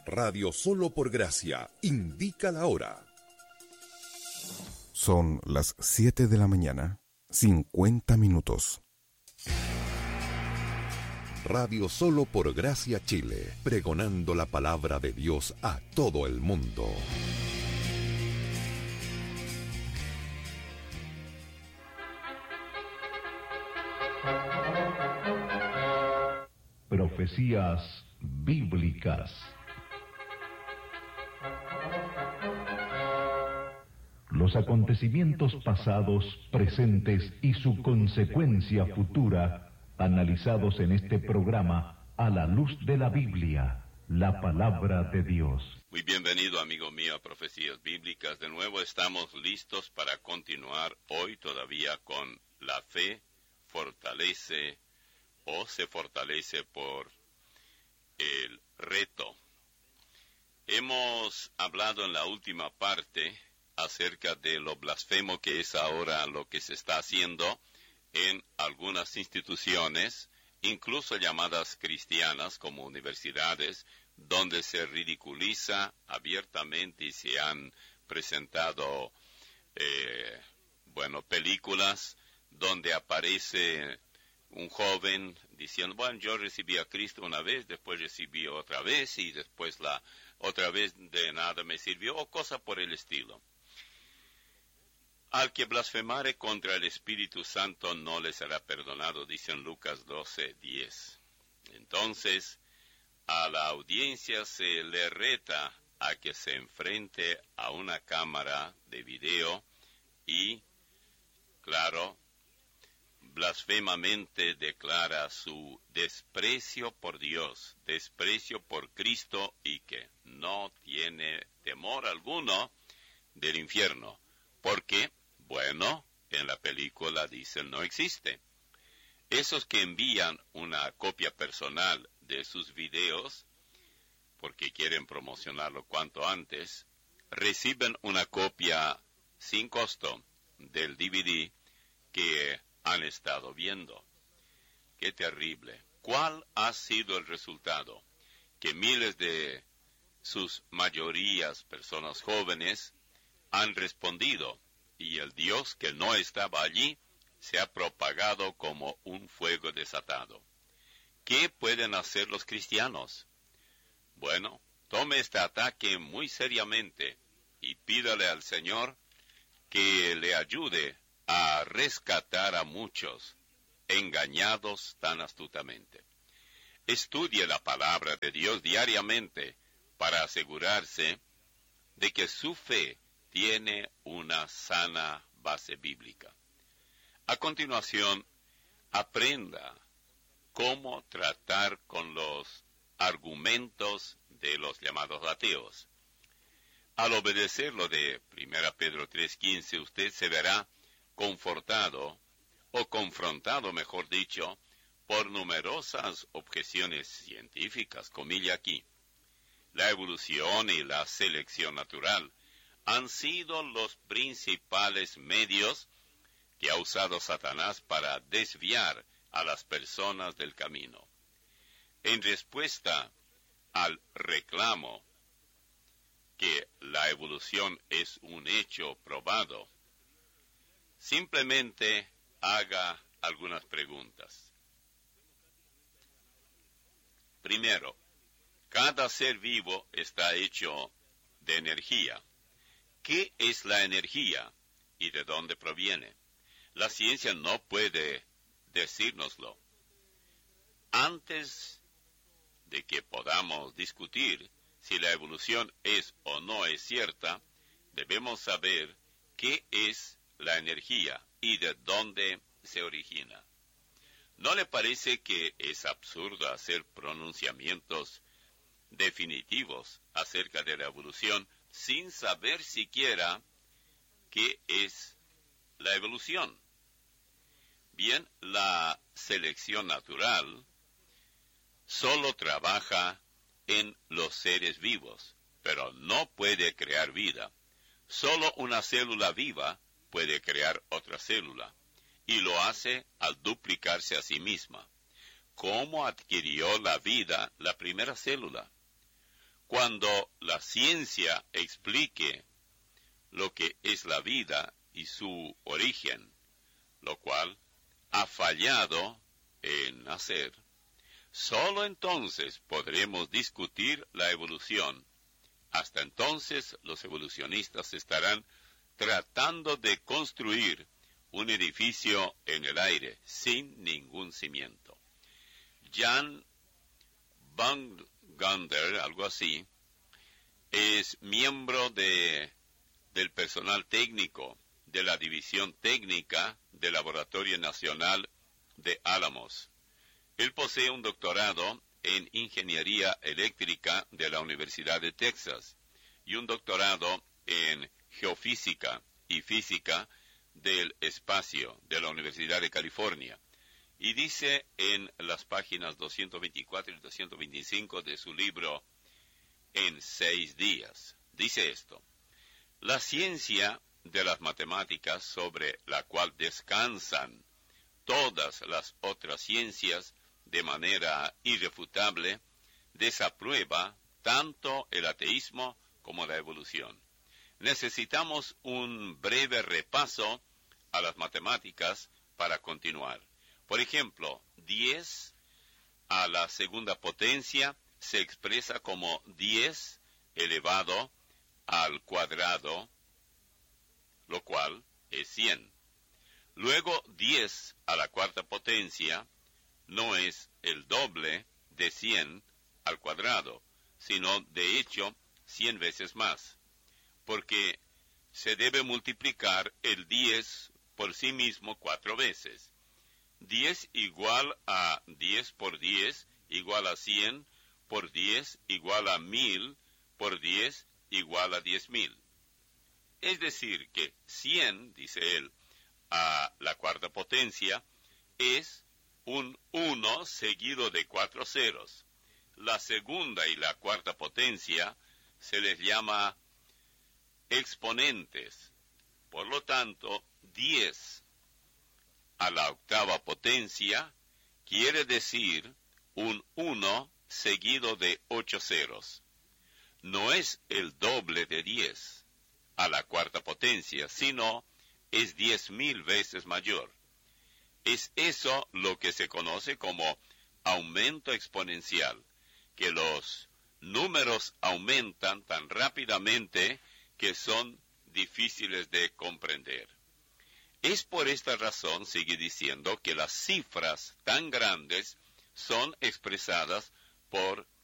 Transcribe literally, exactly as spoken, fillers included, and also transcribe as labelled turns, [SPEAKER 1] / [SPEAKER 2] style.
[SPEAKER 1] Radio Solo por Gracia indica la hora.
[SPEAKER 2] Son las siete de la mañana, cincuenta minutos.
[SPEAKER 1] Radio Solo por Gracia Chile, pregonando la palabra de Dios a todo el mundo.
[SPEAKER 3] Profecías bíblicas. Los acontecimientos pasados, presentes y su consecuencia futura, analizados en este programa a la luz de la Biblia, la palabra de Dios.
[SPEAKER 4] Muy bienvenido, amigo mío, a Profecías Bíblicas. De nuevo estamos listos para continuar hoy todavía con la fe fortalece o se fortalece por el reto. Hemos hablado en la última parte acerca de lo blasfemo que es ahora lo que se está haciendo en algunas instituciones, incluso llamadas cristianas como universidades, donde se ridiculiza abiertamente y se han presentado, eh, bueno, películas donde aparece un joven diciendo, bueno, yo recibí a Cristo una vez, después recibí otra vez y después la otra vez de nada me sirvió, o cosa por el estilo. Al que blasfemare contra el Espíritu Santo no le será perdonado, dice en Lucas doce, diez. Entonces, a la audiencia se le reta a que se enfrente a una cámara de video y, claro, blasfemamente declara su desprecio por Dios, desprecio por Cristo y que no tiene temor alguno del infierno. Porque, bueno, en la película dicen no existe. Esos que envían una copia personal de sus videos, porque quieren promocionarlo cuanto antes, reciben una copia sin costo del D V D que han estado viendo. ¡Qué terrible! ¿Cuál ha sido el resultado? Que miles de sus mayorías, personas jóvenes, han respondido, y el Dios que no estaba allí se ha propagado como un fuego desatado. ¿Qué pueden hacer los cristianos? Bueno, tome este ataque muy seriamente y pídale al Señor que le ayude a rescatar a muchos engañados tan astutamente. Estudie la palabra de Dios diariamente para asegurarse de que su fe tiene una sana base bíblica. A continuación, aprenda cómo tratar con los argumentos de los llamados ateos. Al obedecer lo de primera Pedro tres quince, usted se verá confortado, o confrontado, mejor dicho, por numerosas objeciones científicas, comilla aquí. La evolución y la selección natural han sido los principales medios que ha usado Satanás para desviar a las personas del camino. En respuesta al reclamo que la evolución es un hecho probado, simplemente haga algunas preguntas. Primero, cada ser vivo está hecho de energía. ¿Qué es la energía y de dónde proviene? La ciencia no puede decírnoslo. Antes de que podamos discutir si la evolución es o no es cierta, debemos saber qué es la energía y de dónde se origina. ¿No le parece que es absurdo hacer pronunciamientos definitivos acerca de la evolución sin saber siquiera qué es la evolución? Bien, la selección natural solo trabaja en los seres vivos, pero no puede crear vida. Solo una célula viva puede crear otra célula, y lo hace al duplicarse a sí misma. ¿Cómo adquirió la vida la primera célula? Cuando la ciencia explique lo que es la vida y su origen, lo cual ha fallado en hacer, solo entonces podremos discutir la evolución. Hasta entonces los evolucionistas estarán tratando de construir un edificio en el aire sin ningún cimiento. Jan Bungonder, algo así, es miembro de, del personal técnico de la División Técnica del Laboratorio Nacional de Álamos. Él posee un doctorado en Ingeniería Eléctrica de la Universidad de Texas y un doctorado en Geofísica y Física del Espacio de la Universidad de California. Y dice en las páginas doscientos veinticuatro y doscientos veinticinco de su libro En seis días, dice esto: la ciencia de las matemáticas sobre la cual descansan todas las otras ciencias de manera irrefutable, desaprueba tanto el ateísmo como la evolución. Necesitamos un breve repaso a las matemáticas para continuar. Por ejemplo, diez a la segunda potencia se expresa como diez elevado al cuadrado, lo cual es cien. Luego, diez a la cuarta potencia no es el doble de cien al cuadrado, sino de hecho cien veces más, porque se debe multiplicar el diez por sí mismo cuatro veces. diez igual a diez por diez igual a cien, por diez igual a mil, por diez igual a diez mil. Es decir que cien, dice él, a la cuarta potencia, es un uno seguido de cuatro ceros. La segunda y la cuarta potencia se les llama exponentes. Por lo tanto, diez a la octava potencia quiere decir un uno seguido de ocho ceros. No es el doble de diez a la cuarta potencia, sino es diez mil veces mayor. Es eso lo que se conoce como aumento exponencial, que los números aumentan tan rápidamente que son difíciles de comprender. Es por esta razón, sigue diciendo, que las cifras tan grandes son expresadas por